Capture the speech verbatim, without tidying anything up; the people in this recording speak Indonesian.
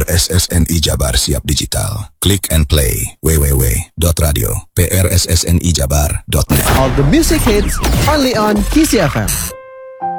S S N I Jabar siap digital. Click and play w w w dot radio p r s s n i jabar dot net. All the music hits only on Kisi F M.